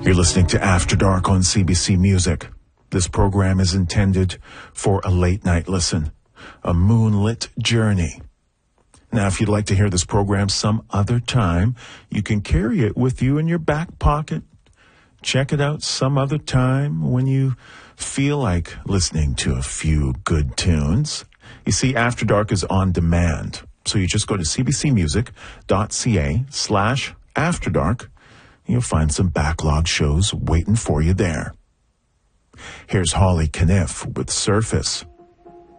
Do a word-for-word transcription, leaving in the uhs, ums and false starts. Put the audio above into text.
You're listening to After Dark on C B C Music. This program is intended for a late-night listen, a moonlit journey. Now, if you'd like to hear this program some other time, you can carry it with you in your back pocket. Check it out some other time when you feel like listening to a few good tunes. You see, After Dark is on demand, so you just go to cbcmusic.ca slash After Dark. You'll find some backlog shows waiting for you there. Here's Holly Caniff with Surface.